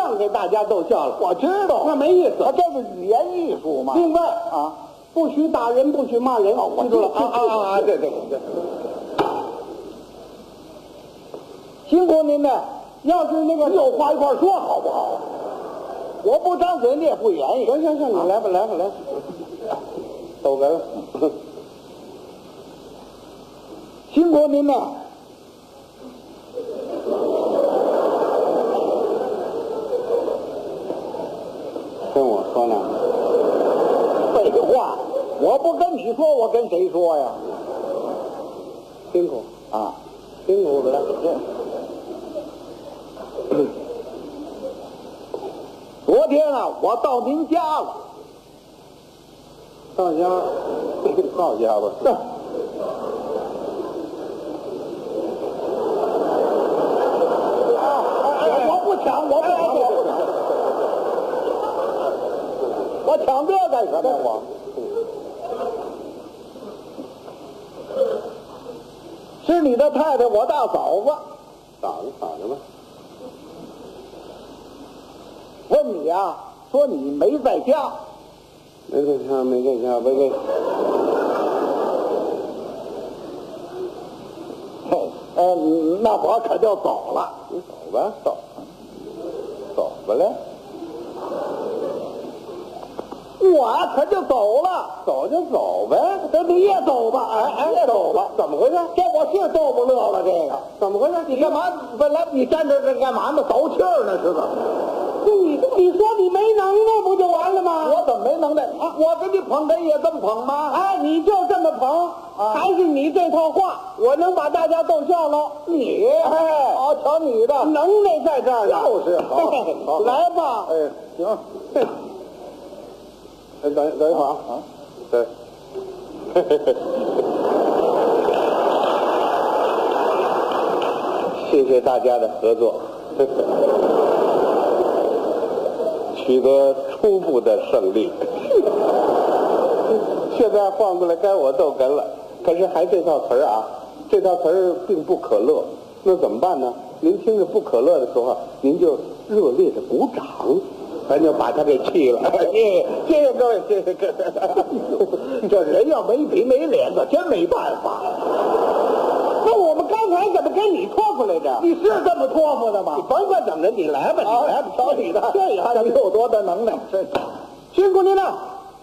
样给大家逗笑了。 我知道， 那没意思。 这是语言艺术嘛。 另外啊， 不许打人，不许骂人。 我记住了啊！对，辛苦您了。 要是那个有话一块说好不好？我不张嘴，你也不言语。 行，你来吧。逗哏了。 辛苦您了。 跟我说呢？ 废话，我不跟你说，我跟谁说呀？ 辛苦啊， 辛苦了。 昨天啊，我到您家了。 到家吧。 我不抢，我抢这干什么？是你的太太，我大嫂子。 嫂子吧。 问你啊，说你没在家。 没在家， 那我可就走了。 你走吧，走吧了。 我可就走了。 走就走呗， 这你也走吧，哎，走吧。 怎么回事？ 这我是逗不乐了，这个怎么回事？ 你干嘛？本来你站这干嘛呢？倒气儿呢是吧？你说你没能耐不就完了吗？我怎么没能耐？我给你捧哏也这么捧吗？哎，你就这么捧，还是你这套话，我能把大家逗笑喽？你，好，瞧你的能耐在这儿呢。就是好，来吧。 哎，行。等一会儿啊。对。谢谢大家的合作，取得初步的胜利。现在换过来该我逗哏了，可是还这套词儿啊，这套词儿并不可乐，那怎么办呢？您听着不可乐的时候，您就热烈的鼓掌，咱就把他给气了。谢谢各位，谢谢各位。 这人要没皮没脸的，真没办法。那我们刚才怎么跟你托付来着？你是这么托付的吗？ 你甭管怎么着，你来吧，你来吧， 瞧你的，这你有多大能耐？辛苦您了。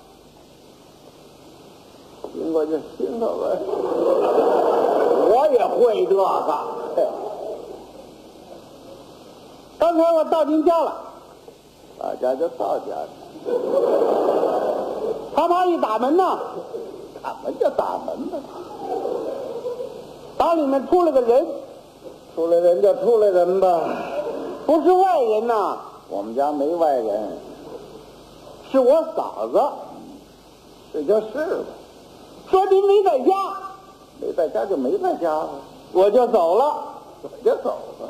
辛苦就辛苦吧。 我也会这个。刚才我到您家了， 大家就到家去。 啪一打门呢， 打门就打门吧。 打里面出来个人， 出来人就出来人吧， 不是外人呐。 我们家没外人， 是我嫂子。 这就是吧。 说您没在家， 没在家就没在家了， 我就走了。 我就走了。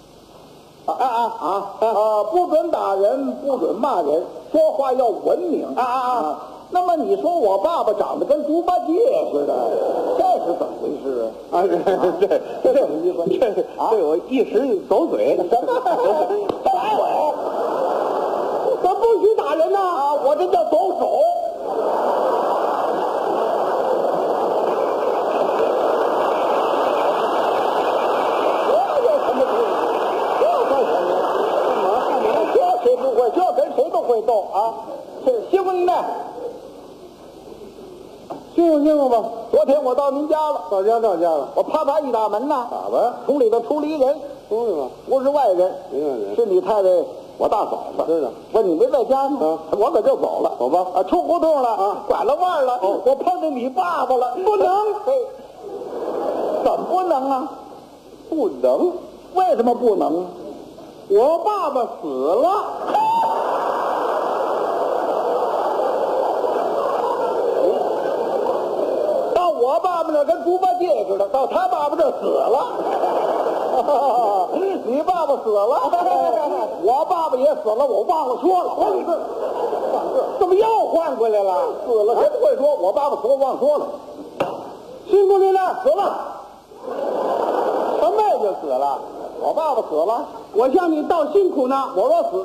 不准打人，不准骂人，说话要文明。那么你说我爸爸长得跟猪八戒似的，这是怎么回事啊？ 这怎么意思？这我一时走嘴。 什么？走嘴？咱不许打人呐！我这叫走手。谁不会？这跟谁都会斗啊！辛苦您了， 辛苦吧。 昨天我到您家了， 到家了。 我啪一打门呐， 打吧。 从里头出了一人， 出来吧。 不是外人， 没外人， 是你太太，我大嫂子。 知道。 问你没在家呢？我可就走了。 走吧。 出胡同了，拐了弯了。我碰见你爸爸了。不能。怎么不能啊？ 不能。 为什么不能？ 我爸爸死了。 到我爸爸那跟猪八戒似的，到他爸爸这死了。你爸爸死了，我爸爸也死了，我忘了说了。怎么又换回来了？死了谁不会说？我爸爸死了，忘说了。辛苦您了，死了。什么就死了？我爸爸死了，我向你道辛苦呢。我说死。